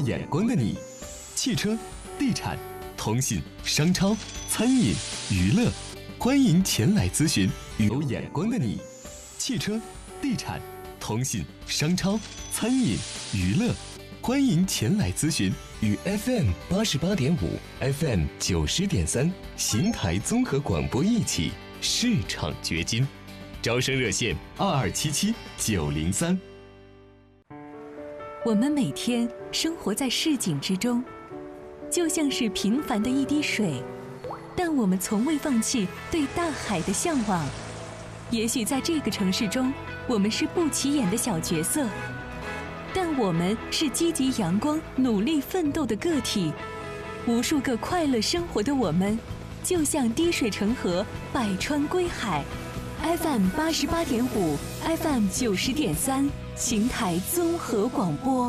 眼光的你，汽车、地产、通信、商超、餐饮、娱乐，欢迎前来咨询。有眼光的你，汽车、地产、通信、商超、餐饮、娱乐，欢迎前来咨询。与 FM88.5、FM90.3邢台综合广播一起市场掘金，招生热线2277-903。 我们每天生活在市井之中，就像是平凡的一滴水，但我们从未放弃对大海的向往。也许在这个城市中，我们是不起眼的小角色，但我们是积极阳光、努力奋斗的个体。无数个快乐生活的我们，就像滴水成河，百川归海。FM88.5、FM90.3，邢台综合广播。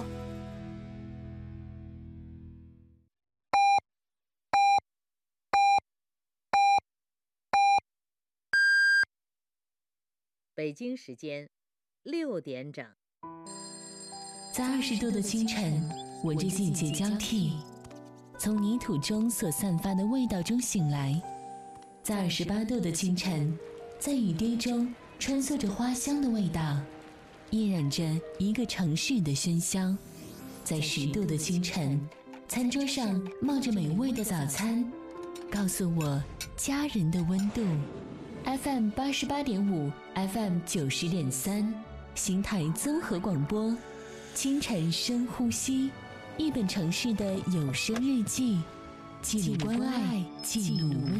北京时间6点整。 在20度的清晨，闻着季节交替，从泥土中所散发的味道中醒来；在28度的清晨，在雨滴中穿梭着花香的味道，依染着一个城市的喧嚣；在10度的清晨，餐桌上冒着美味的早餐，告诉我家人的温度。FM88.5、FM90.3，邢台综合广播。清晨深呼吸，一本城市的有声日记，记录关爱，记录温